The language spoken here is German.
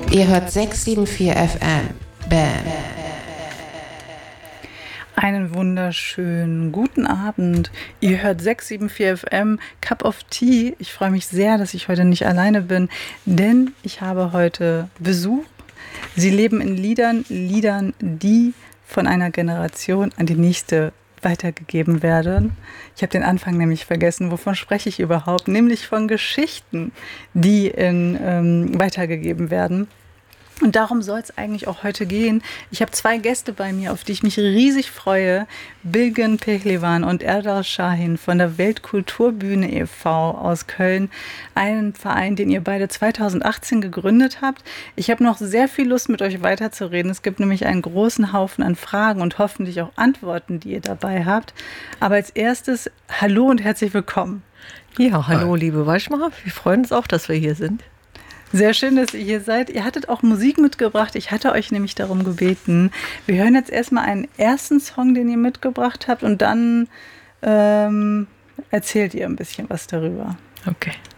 Ihr hört 674 FM. Bam. Einen wunderschönen guten Abend. Ihr hört 674 FM, Cup of Tea. Ich freue mich sehr, dass ich heute nicht alleine bin, denn ich habe heute Besuch. Sie leben in Liedern, die von einer Generation an die nächste weitergegeben werden. Ich habe den Anfang nämlich vergessen. Wovon spreche ich überhaupt? Nämlich von Geschichten, die weitergegeben werden. Und darum soll es eigentlich auch heute gehen. Ich habe 2 Gäste bei mir, auf die ich mich riesig freue. Bilgin Pehlivan und Erdal Shahin von der Weltkulturbühne e.V. aus Köln. Einen Verein, den ihr beide 2018 gegründet habt. Ich habe noch sehr viel Lust, mit euch weiterzureden. Es gibt nämlich einen großen Haufen an Fragen und hoffentlich auch Antworten, die ihr dabei habt. Aber als erstes, hallo und herzlich willkommen. Ja, hallo, liebe Weischmar. Wir freuen uns auch, dass wir hier sind. Sehr schön, dass ihr hier seid. Ihr hattet auch Musik mitgebracht. Ich hatte euch nämlich darum gebeten. Wir hören jetzt erstmal einen ersten Song, den ihr mitgebracht habt und dann erzählt ihr ein bisschen was darüber. Okay.